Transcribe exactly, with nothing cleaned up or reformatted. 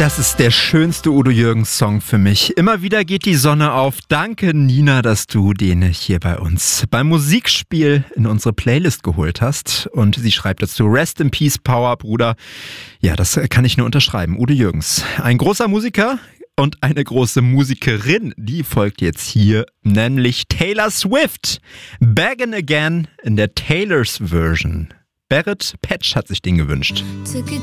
Das ist der schönste Udo Jürgens Song für mich. Immer wieder geht die Sonne auf. Danke, Nina, dass du den hier bei uns beim Musikspiel in unsere Playlist geholt hast. Und sie schreibt dazu: Rest in Peace, Power, Bruder. Ja, das kann ich nur unterschreiben. Udo Jürgens, ein großer Musiker und eine große Musikerin, die folgt jetzt hier, nämlich Taylor Swift. Baggin' Again in der Taylor's Version. Barrett Patch hat sich den gewünscht. Took a